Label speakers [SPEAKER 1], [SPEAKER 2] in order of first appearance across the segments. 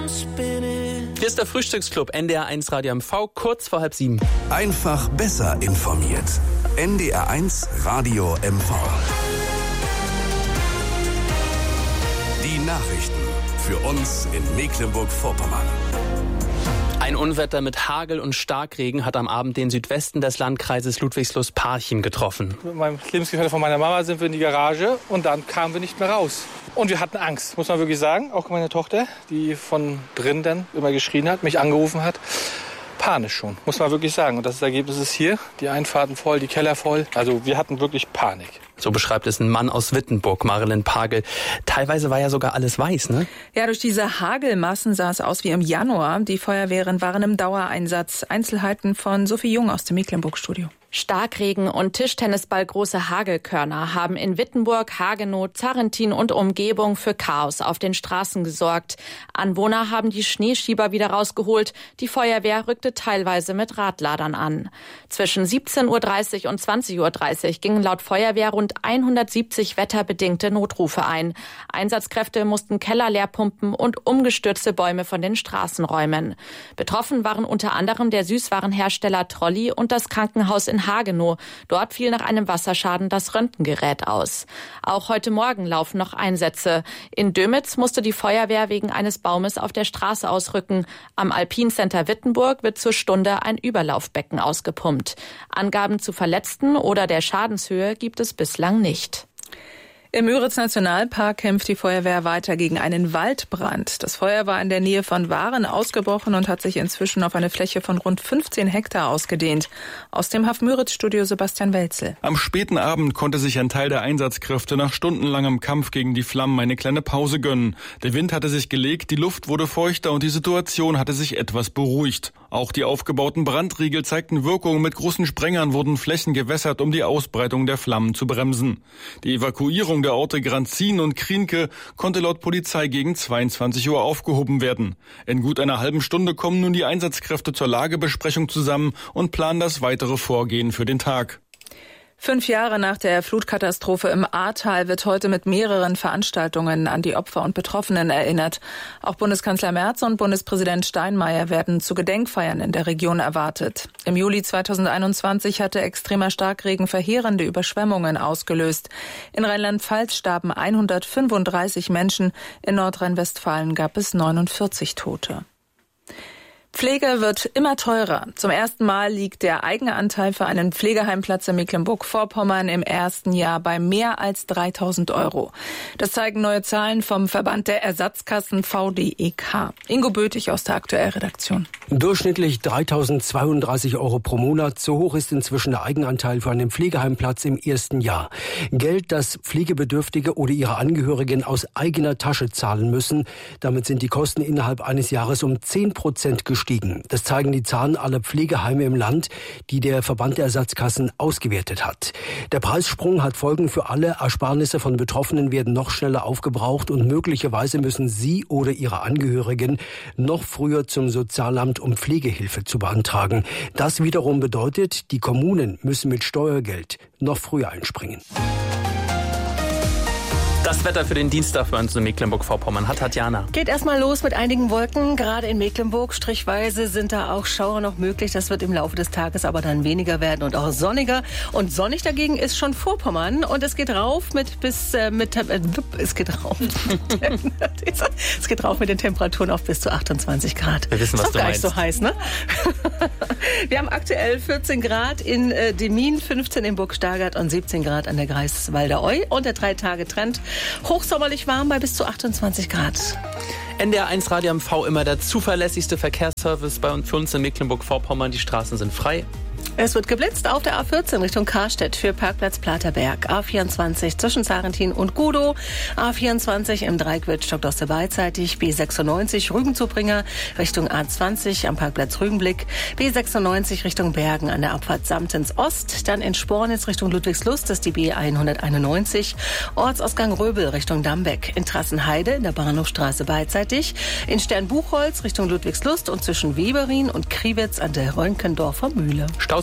[SPEAKER 1] Hier ist der Frühstücksclub NDR1 Radio MV, kurz vor 6:30.
[SPEAKER 2] Einfach besser informiert. NDR1 Radio MV. Die Nachrichten für uns in Mecklenburg-Vorpommern.
[SPEAKER 1] Ein Unwetter mit Hagel und Starkregen hat am Abend den Südwesten des Landkreises Ludwigslust-Parchim getroffen.
[SPEAKER 3] Mit meinem Lebensgefährten von meiner Mama sind wir in die Garage und dann kamen wir nicht mehr raus. Und wir hatten Angst, muss man wirklich sagen. Auch meine Tochter, die von drin dann immer geschrien hat, mich angerufen hat. Panisch schon, muss man wirklich sagen. Und das Ergebnis ist hier, die Einfahrten voll, die Keller voll. Also wir hatten wirklich Panik.
[SPEAKER 1] So beschreibt es ein Mann aus Wittenburg, Marilyn Pagel. Teilweise war ja sogar alles weiß, ne?
[SPEAKER 4] Ja, durch diese Hagelmassen sah es aus wie im Januar. Die Feuerwehren waren im Dauereinsatz. Einzelheiten von Sophie Jung aus dem Mecklenburg-Studio.
[SPEAKER 5] Starkregen und Tischtennisball große Hagelkörner haben in Wittenburg, Hagenow, Zarrentin und Umgebung für Chaos auf den Straßen gesorgt. Anwohner haben die Schneeschieber wieder rausgeholt. Die Feuerwehr rückte teilweise mit Radladern an. Zwischen 17:30 Uhr und 20:30 Uhr gingen laut Feuerwehr rund 170 wetterbedingte Notrufe ein. Einsatzkräfte mussten Keller leer pumpen und umgestürzte Bäume von den Straßen räumen. Betroffen waren unter anderem der Süßwarenhersteller Trolli und das Krankenhaus in Hagenow. Dort fiel nach einem Wasserschaden das Röntgengerät aus. Auch heute Morgen laufen noch Einsätze. In Dömitz musste die Feuerwehr wegen eines Baumes auf der Straße ausrücken. Am Alpincenter Wittenburg wird zur Stunde ein Überlaufbecken ausgepumpt. Angaben zu Verletzten oder der Schadenshöhe gibt es bislang nicht.
[SPEAKER 4] Im Müritz-Nationalpark kämpft die Feuerwehr weiter gegen einen Waldbrand. Das Feuer war in der Nähe von Waren ausgebrochen und hat sich inzwischen auf eine Fläche von rund 15 Hektar ausgedehnt. Aus dem Haff-Müritz-Studio Sebastian Welzel.
[SPEAKER 6] Am späten Abend konnte sich ein Teil der Einsatzkräfte nach stundenlangem Kampf gegen die Flammen eine kleine Pause gönnen. Der Wind hatte sich gelegt, die Luft wurde feuchter und die Situation hatte sich etwas beruhigt. Auch die aufgebauten Brandriegel zeigten Wirkung. Mit großen Sprengern wurden Flächen gewässert, um die Ausbreitung der Flammen zu bremsen. Die Evakuierung der Orte Granzin und Krienke konnte laut Polizei gegen 22 Uhr aufgehoben werden. In gut einer halben Stunde kommen nun die Einsatzkräfte zur Lagebesprechung zusammen und planen das weitere Vorgehen für den Tag.
[SPEAKER 4] 5 Jahre nach der Flutkatastrophe im Ahrtal wird heute mit mehreren Veranstaltungen an die Opfer und Betroffenen erinnert. Auch Bundeskanzler Merz und Bundespräsident Steinmeier werden zu Gedenkfeiern in der Region erwartet. Im Juli 2021 hatte extremer Starkregen verheerende Überschwemmungen ausgelöst. In Rheinland-Pfalz starben 135 Menschen, in Nordrhein-Westfalen gab es 49 Tote. Pflege wird immer teurer. Zum ersten Mal liegt der Eigenanteil für einen Pflegeheimplatz in Mecklenburg-Vorpommern im ersten Jahr bei mehr als 3.000 €. Das zeigen neue Zahlen vom Verband der Ersatzkassen VDEK. Ingo Bötig aus der Aktuellredaktion.
[SPEAKER 7] Durchschnittlich 3.032 € pro Monat. So hoch ist inzwischen der Eigenanteil für einen Pflegeheimplatz im ersten Jahr. Geld, das Pflegebedürftige oder ihre Angehörigen aus eigener Tasche zahlen müssen. Damit sind die Kosten innerhalb eines Jahres um 10% gestiegen. Das zeigen die Zahlen aller Pflegeheime im Land, die der Verband der Ersatzkassen ausgewertet hat. Der Preissprung hat Folgen für alle. Ersparnisse von Betroffenen werden noch schneller aufgebraucht und möglicherweise müssen sie oder ihre Angehörigen noch früher zum Sozialamt, um Pflegehilfe zu beantragen. Das wiederum bedeutet, die Kommunen müssen mit Steuergeld noch früher einspringen.
[SPEAKER 1] Das Wetter für den Dienstag bei uns in Mecklenburg-Vorpommern hat Tatjana.
[SPEAKER 8] Geht erstmal los mit einigen Wolken, gerade in Mecklenburg. Strichweise sind da auch Schauer noch möglich. Das wird im Laufe des Tages aber dann weniger werden und auch sonniger. Und sonnig dagegen ist schon Vorpommern. Und es geht rauf es geht rauf mit den Temperaturen auf bis zu 28 Grad.
[SPEAKER 1] Wir wissen, was du meinst.
[SPEAKER 8] Ist doch gar nicht so heiß, ne? Wir haben aktuell 14 Grad in Demmin, 15 in Burgstargard und 17 Grad an der Greifswalder Eu. Und der 3-Tage-Trend hochsommerlich warm bei bis zu 28 Grad.
[SPEAKER 1] NDR1 Radio MV, immer der zuverlässigste Verkehrsservice für uns in Mecklenburg-Vorpommern. Die Straßen sind frei.
[SPEAKER 8] Es wird geblitzt auf der A14 Richtung Karstedt für Parkplatz Platerberg, A24 zwischen Zarrentin und Gudow, A24 im Dreieck Wittstock beidseitig, B96 Rügen-Zubringer Richtung A20 am Parkplatz Rügenblick, B96 Richtung Bergen an der Abfahrt Samtens Ost, dann in Spornitz Richtung Ludwigslust, das ist die B191, Ortsausgang Röbel Richtung Dambeck, in Trassenheide in der Bahnhofstraße beidseitig, in Sternbuchholz Richtung Ludwigslust und zwischen Weberin und Kriwitz an der Rönkendorfer Mühle.
[SPEAKER 1] Staus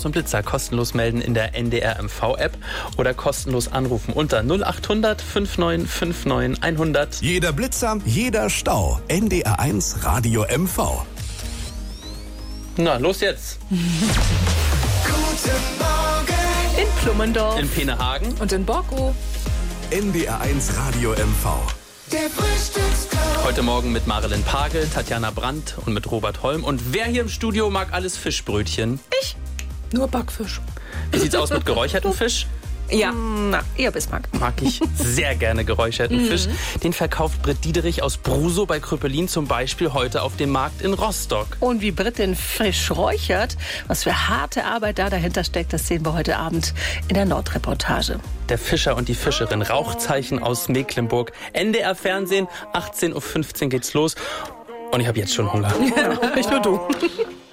[SPEAKER 1] und Blitzer kostenlos melden in der NDR MV-App oder kostenlos anrufen unter 0800 5959 100.
[SPEAKER 2] Jeder Blitzer, jeder Stau. NDR1 Radio MV.
[SPEAKER 1] Na, los jetzt.
[SPEAKER 9] Guten Morgen.
[SPEAKER 8] In Plummendorf.
[SPEAKER 1] In Penehagen.
[SPEAKER 4] Und in Borkow.
[SPEAKER 2] NDR1 Radio MV.
[SPEAKER 9] Der Frühstücksclub.
[SPEAKER 1] Heute Morgen mit Marilyn Pagel, Tatjana Brandt und mit Robert Holm. Und wer hier im Studio mag alles Fischbrötchen?
[SPEAKER 4] Ich. Nur Backfisch.
[SPEAKER 1] Wie sieht's aus mit geräuchertem Fisch?
[SPEAKER 8] Ja, na, eher Bismarck.
[SPEAKER 1] Mag ich sehr gerne geräucherten Fisch. Den verkauft Britt Diederich aus Brusow bei Kröpelin zum Beispiel heute auf dem Markt in Rostock.
[SPEAKER 8] Und wie Britt den Fisch räuchert, was für harte Arbeit da dahinter steckt, das sehen wir heute Abend in der Nordreportage.
[SPEAKER 1] Der Fischer und die Fischerin, Rauchzeichen aus Mecklenburg. NDR Fernsehen, 18:15 Uhr geht's los. Und ich habe jetzt schon Hunger.
[SPEAKER 8] Ja, nicht nur du.